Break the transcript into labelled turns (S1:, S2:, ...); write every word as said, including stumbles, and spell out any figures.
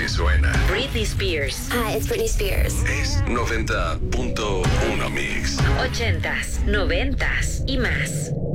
S1: que suena.
S2: Britney Spears.
S3: Hi, it's Britney Spears.
S1: Es noventa punto uno Mix.
S2: Ochentas, noventas y más.